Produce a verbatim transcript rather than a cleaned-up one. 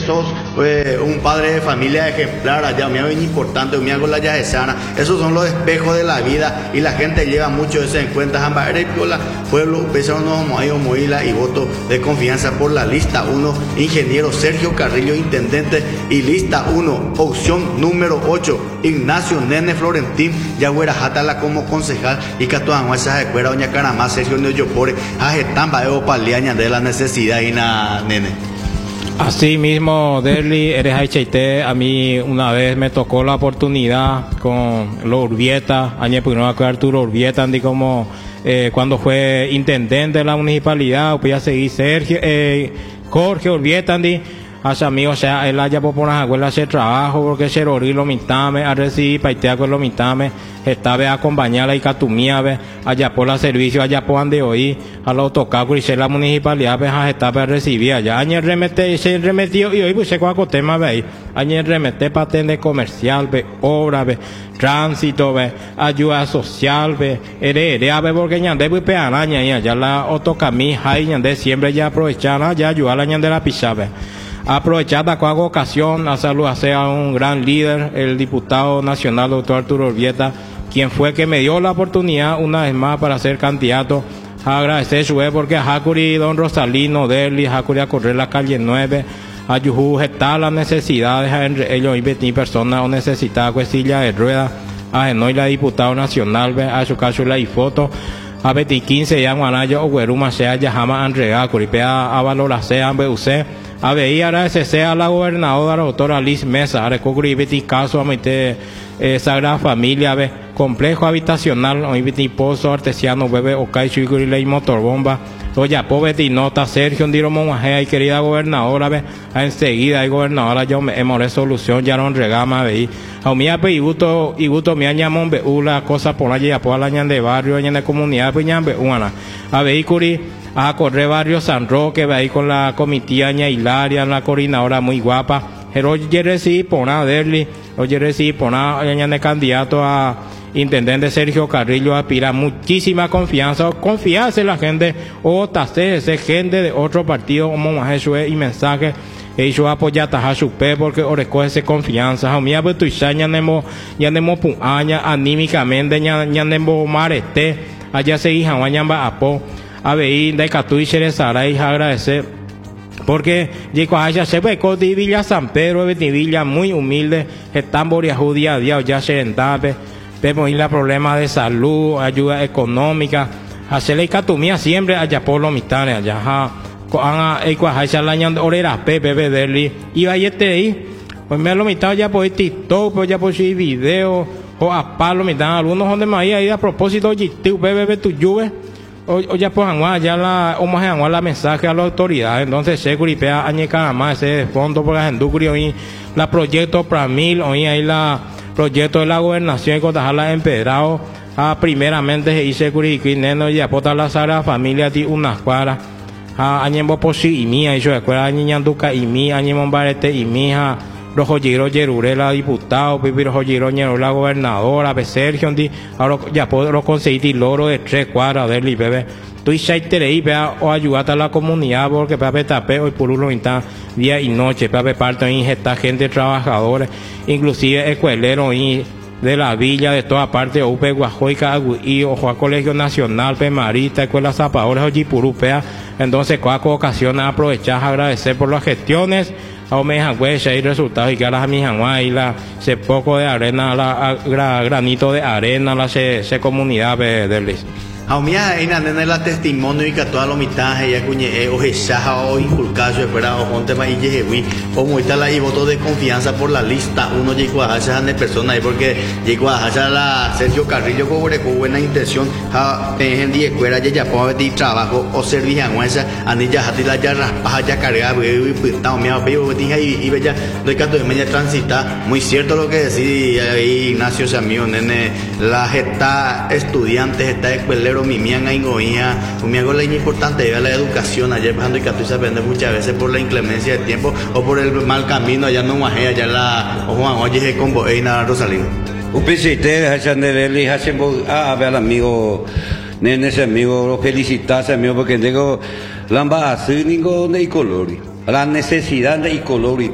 sos eh, un padre de familia ejemplar allá, me es importante, me hago la ya sana. Esos son los espejos de la vida y la gente lleva mucho eso en cuenta. Jambaré Piola, pueblo, pesaron los Moayo Moila y voto de confianza por la lista uno, ingeniero Sergio Carrillo, intendente, y lista uno, opción número ocho, Ignacio Nene Florentín, Yagüera Jatala como concejal y Catuan Huesa de Cuera, Doña Caramá, Sergio Neoyopore, Ajetamba, Evo Paliaña de la necesidad y na Nene. Así mismo, Derli, eres Aicheite. A mí una vez me tocó la oportunidad con los Urbieta, año primero con Arturo Urbieta, andi como eh, cuando fue intendente de la municipalidad, voy a seguir Sergio, eh, Jorge Urbieta, andi. Hacia mí, o sea, él haya por una escuela hacer trabajo, porque se rorí lo mitame, a recibir paitea con lo mitame, estaba a acompañarla y catumía, allá por la servicio, allá por donde hoy, a los tocados y se la municipalidad, pues, estaba a recibir allá. Año remete, se remetió, y hoy, pues, se cuaco tema, ve, año remete patente comercial, ve, obra, ve, tránsito, ve, ayuda social, ve, heredera, ve, porque ñande, pues, peanaña, y allá la otocamí, hay ñande, siempre ya aprovechan, ya ayuda a la ñande la picha, ve. Aprovechar la ocasión a saludar a un gran líder, el diputado nacional, doctor Arturo Urbieta, quien fue que me dio la oportunidad una vez más para ser candidato. A agradecer su vez porque a Jacuri, don Rosalino, Derli, Jacuri a correr la calle nueve, a Yujú, está las necesidades, entre ellos y veinti personas o necesitadas, pues silla de rueda, a Genoy, la diputado nacional, a su caso la y foto. A Betty quince ya Guanayo o Gueruma sea ya jamás han regado, Curipea a valorarse, a usted. A ver, ahora se sea la gobernadora, la doctora Liz Mesa, a recurrir Betty caso a meter eh, Sagrada Familia, a ver, complejo habitacional, hoy Betty Pozo, Artesiano, Bebe, Ocay, Chuicurile y Motorbomba. Oye, po Betty Nota, Sergio Ndiro Monjea y querida gobernadora, ve, enseguida hay gobernadora, yo me hemos solución, ya no regama, ve, a mí ape y gusto, y gusto me añamón, ve, la cosa por allá, por la ñan de barrio, ñan de comunidad, pues ñan, ve, una, a ver, y curi, a correr barrio San Roque, ve ahí con la comitiva ña Hilaria, la coordinadora muy guapa, pero oye, recibe por nada, Derli, oye, recibe por nada, ñan de candidato a intendente Sergio Carrillo, aspira muchísima confianza, confianza en la gente, o tase, ese gente de otro partido, como más eso es, y mensaje, ellos apoyan a su pe, porque o recoge esa confianza, a mí a ver tu ya nemo, ya nemo puaña, anímicamente, ya nemo marete, allá se hija, guañamba apo, a ver, de catu y Cherezara, y agradecer, porque llegó allá se ve con Villa San Pedro, de Villa muy humilde, están boria judía, día, ya se entape, vemos la problemas de salud, ayuda económica, hacerle catumía siempre allá por los mitanes, allá, ja, a ecuajacha la ñan orera pepe derli, y ahí este ahí, pues me lo mitad ya por TikTok, pues ya por si video, o a palo mitad, algunos donde más ahí a propósito, YouTube, bebé tu lluvia, o ya pues ya la, o más la mensaje a las autoridades, entonces se curipea añeca más ese fondo por la gente, hoy la proyecto para mil, hoy ahí la proyecto de la gobernación y Cotajala empedrado a primeramente se hizo curriculum y aporta la Sagrada Familia de unas cuadras a añembo posi y mía y yo escuela ñanduca y mi añembo barete y mija rojo giro yerurela diputado pipiro giro ñero la gobernadora be Sergio di ahora ya puedo conseguir loro de tres cuadras del bebé tú y y vea o ayudar a la comunidad porque para tape hoy por uno está día y noche para parte de esta gente trabajadores inclusive escueleros y de la villa de toda parte Upe Guajoica y ojo a Colegio Nacional Pemarista Escuela Zapadores Ojipurupea entonces cada ocasión aprovechar agradecer por las gestiones a Omejanguecha y resultados y que a las amijanguas y la se poco de arena la a, gra, granito de arena la se, se comunidad de, de Liz. Aumía en nene la testimonio y que toda la mitad ya cuñe o jesaja o inculcaso espera o ponte más y jehui o muy tal ahí voto de confianza por la lista uno llegó a hacer de personas porque llegó a hacer la Sergio Carrillo cobre con buena intención a en día escuela ya ya puedo pedir trabajo o servicio a esa anilla hatila ya raspa ya carga y pintado me veo dije y y ya doy canto de media transita muy cierto lo que decía ahí Ignacio Samio nene la gesta estudiantes está escuela mi mianga ingoía, mi hago la importante de la educación ayer bajando y que se aprende muchas veces por la inclemencia del tiempo o por el mal camino allá no majea allá la o Juan oye con Boeina Rosalino. Un pisite hacen de él hacen a ver al amigo nene ese amigo lo felicitarse amigo porque tengo lamba azul ningo de color la necesidad de color